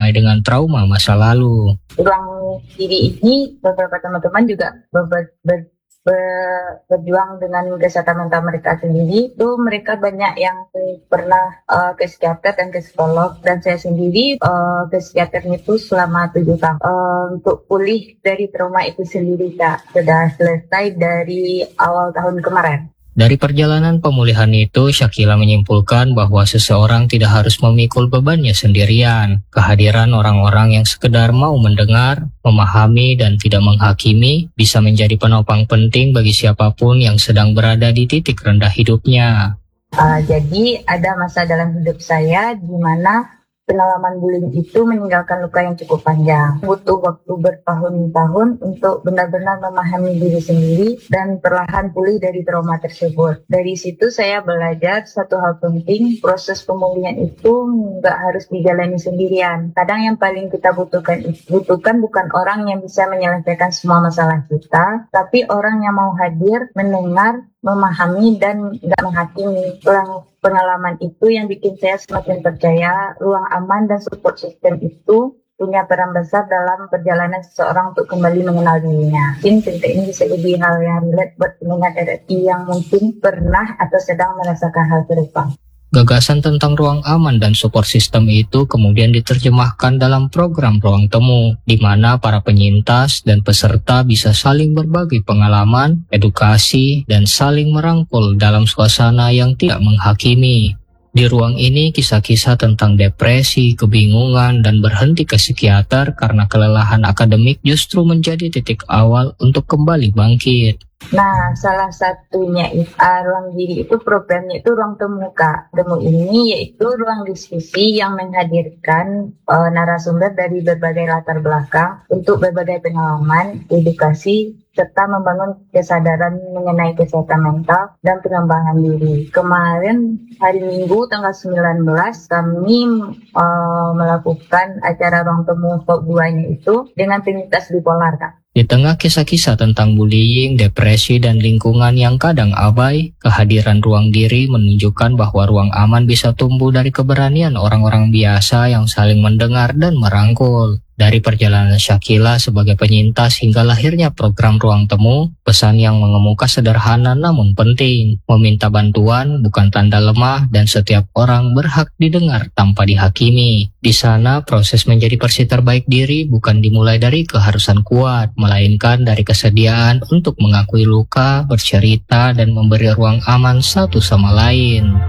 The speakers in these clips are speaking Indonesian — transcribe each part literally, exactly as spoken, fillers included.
berdamai dengan trauma masa lalu. Ruang diri ini beberapa teman-teman juga ber, ber, ber, ber, berjuang dengan kesehatan mental mereka sendiri. Itu mereka banyak yang pernah uh, ke psikiater dan ke psikolog, dan saya sendiri uh, ke psikiater itu selama tujuh tahun uh, untuk pulih dari trauma itu sendiri, Kak. Sudah selesai dari awal tahun kemarin. Dari perjalanan pemulihan itu, Syakila menyimpulkan bahwa seseorang tidak harus memikul bebannya sendirian. Kehadiran orang-orang yang sekedar mau mendengar, memahami, dan tidak menghakimi bisa menjadi penopang penting bagi siapapun yang sedang berada di titik rendah hidupnya. Uh, jadi ada masa dalam hidup saya di mana pengalaman bullying itu meninggalkan luka yang cukup panjang. Butuh waktu bertahun-tahun untuk benar-benar memahami diri sendiri dan perlahan pulih dari trauma tersebut. Dari situ saya belajar satu hal penting, proses pemulihan itu nggak harus dijalani sendirian. Kadang yang paling kita butuhkan, butuhkan bukan orang yang bisa menyelesaikan semua masalah kita, tapi orang yang mau hadir, mendengar, memahami, dan nggak menghakimi. Ulang pengalaman itu yang bikin saya semakin percaya ruang aman dan support system itu punya peran besar dalam perjalanan seseorang untuk kembali mengenal dirinya. Mungkin cerita ini bisa jadi hal yang relate buat pendengar R R I yang mungkin pernah atau sedang merasakan hal serupa. Gagasan tentang ruang aman dan support system itu kemudian diterjemahkan dalam program Ruang Temu, di mana para penyintas dan peserta bisa saling berbagi pengalaman, edukasi, dan saling merangkul dalam suasana yang tidak menghakimi. Di ruang ini, kisah-kisah tentang depresi, kebingungan, dan berhenti ke psikiater karena kelelahan akademik justru menjadi titik awal untuk kembali bangkit. Nah, salah satunya itu, uh, ruang diri itu programnya itu ruang temu, Kak. Temu ini yaitu ruang diskusi yang menghadirkan uh, narasumber dari berbagai latar belakang untuk berbagai pengalaman, edukasi, serta membangun kesadaran mengenai kesehatan mental dan pengembangan diri. Kemarin hari Minggu tanggal sembilan belas kami uh, melakukan acara ruang temu top dua-nya itu dengan penyintas bipolar, Kak. Di tengah kisah-kisah tentang bullying, depresi, dan lingkungan yang kadang abai, kehadiran ruang diri menunjukkan bahwa ruang aman bisa tumbuh dari keberanian orang-orang biasa yang saling mendengar dan merangkul. Dari perjalanan Syakila sebagai penyintas hingga lahirnya program Ruang Temu, pesan yang mengemuka sederhana namun penting. Meminta bantuan bukan tanda lemah dan setiap orang berhak didengar tanpa dihakimi. Di sana proses menjadi versi terbaik diri bukan dimulai dari keharusan kuat, melainkan dari kesediaan untuk mengakui luka, bercerita, dan memberi ruang aman satu sama lain.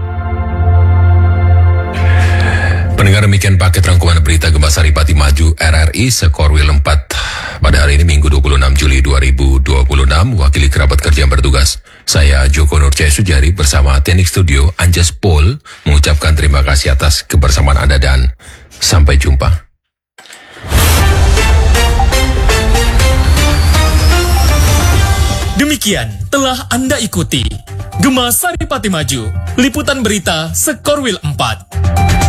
Pendengar, demikian paket rangkuman berita Gempa Saripati Maju R R I Sekorwil empat pada hari ini Minggu dua puluh enam Juli dua ribu dua puluh enam. Wakili kerabat kerja yang bertugas, saya Joko Nurcaya Sujari bersama teknik studio Anjas Paul mengucapkan terima kasih atas kebersamaan Anda dan sampai jumpa. Demikian telah Anda ikuti Gempa Saripati Maju, liputan berita Sekorwil empat.